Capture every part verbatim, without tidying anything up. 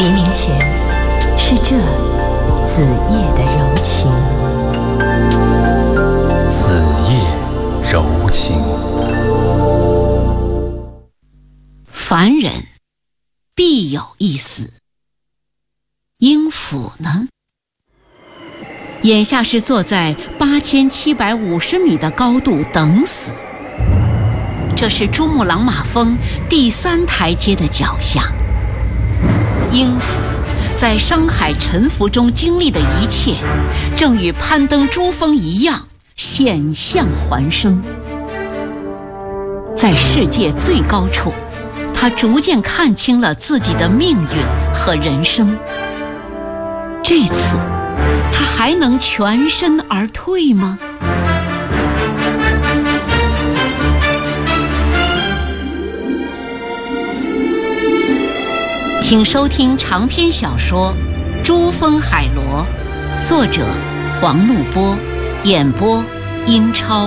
黎明前，是这子夜的柔情。 子夜柔情。 凡人必有一死，应府呢？眼下是坐在八千七百五十米的高度等死。这是珠穆朗玛峰第三台阶的脚下。应府在商海沉浮中经历的一切，正与攀登珠峰一样险象环生。在世界最高处，他逐渐看清了自己的命运和人生。这次他还能全身而退吗？请收听长篇小说《珠峰海螺》，作者黄怒波，演播英超。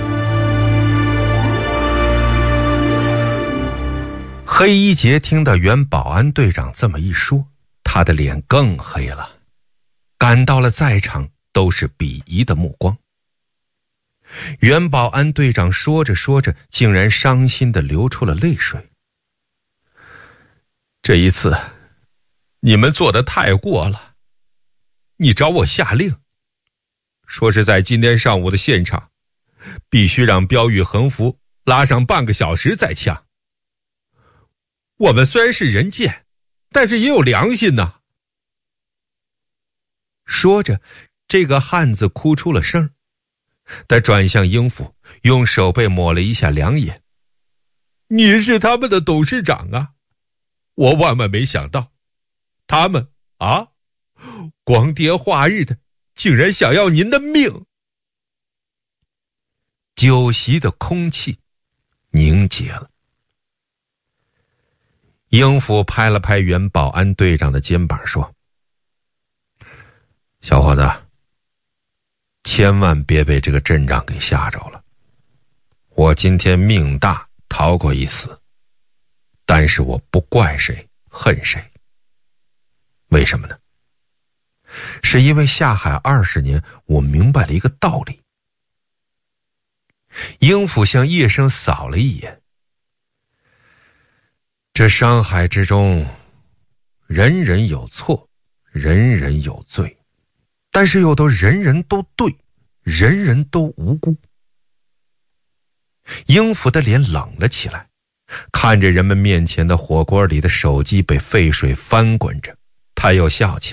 黑一杰听到原保安队长这么一说，他的脸更黑了，感到了在场都是鄙夷的目光。原保安队长说着说着，竟然伤心地流出了泪水。这一次你们做得太过了，你找我下令，说是在今天上午的现场必须让标语横幅拉上半个小时再呛。我们虽然是人贱，但是也有良心呐。说着，这个汉子哭出了声，他转向英府，用手背抹了一下两眼。你是他们的董事长啊，我万万没想到，他们啊，光天化日的，竟然想要您的命。酒席的空气凝结了。英府拍了拍原保安队长的肩膀说：小伙子，千万别被这个阵仗给吓着了。我今天命大，逃过一死，但是我不怪谁恨谁。为什么呢？是因为下海二十年，我明白了一个道理。英府向叶生扫了一眼，这商海之中，人人有错，人人有罪，但是又都人人都对，人人都无辜。英府的脸冷了起来，看着人们面前的火锅里的手机被沸水翻滚着，他又笑起来。